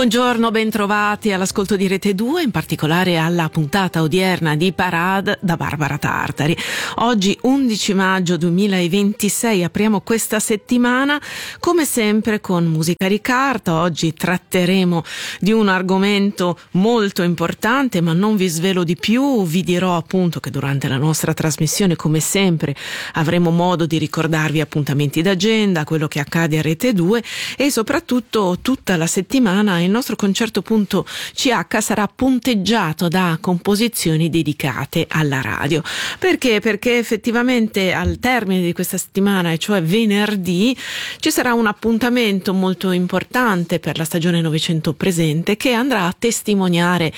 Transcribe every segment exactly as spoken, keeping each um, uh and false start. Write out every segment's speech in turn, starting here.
Buongiorno, bentrovati all'ascolto di Rete due, in particolare alla puntata odierna di Parade da Barbara Tartari. Oggi undici maggio duemilaventisei apriamo questa settimana come sempre con musica di carta. Oggi tratteremo di un argomento molto importante, ma non vi svelo di più. Vi dirò appunto che durante la nostra trasmissione come sempre avremo modo di ricordarvi appuntamenti d'agenda, quello che accade a Rete due e soprattutto tutta la settimana il nostro concerto punto C H sarà punteggiato da composizioni dedicate alla radio. Perché? Perché effettivamente al termine di questa settimana, e cioè venerdì, ci sarà un appuntamento molto importante per la stagione Novecento presente, che andrà a testimoniare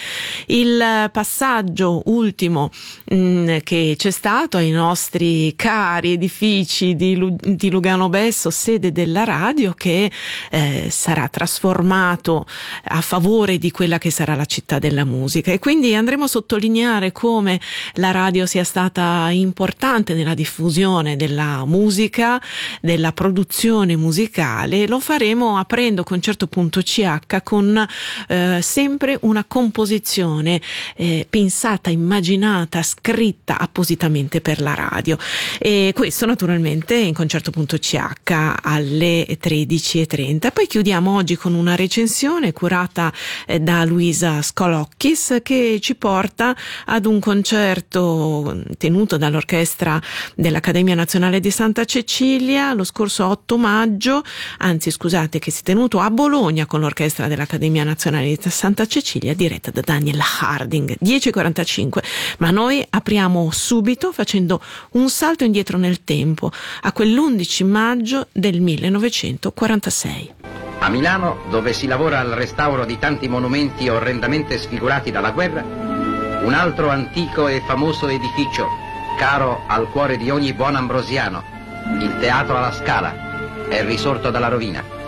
il passaggio ultimo mh, che c'è stato ai nostri cari edifici di, Lu- di Lugano Besso, sede della radio, che eh, sarà trasformato a favore di quella che sarà la città della musica, e quindi andremo a sottolineare come la radio sia stata importante nella diffusione della musica, della produzione musicale. Lo faremo aprendo concerto punto C H con eh, sempre una composizione eh, pensata, immaginata, scritta appositamente per la radio, e questo naturalmente in concerto punto C H alle tredici e trenta. Poi chiudiamo oggi con una recensione curata eh, da Luisa Scolocchis, che ci porta ad un concerto tenuto dall'orchestra dell'Accademia Nazionale di Santa Cecilia lo scorso otto maggio, anzi scusate, che si è tenuto a Bologna con l'orchestra dell'Accademia Nazionale di Santa Cecilia diretta da Daniel Harding, dieci e quarantacinque. Ma noi apriamo subito facendo un salto indietro nel tempo a quell'undici maggio del millenovecentoquarantasei. A Milano, dove si lavora al restauro di tanti monumenti orrendamente sfigurati dalla guerra, un altro antico e famoso edificio, caro al cuore di ogni buon ambrosiano, il Teatro alla Scala, è risorto dalla rovina.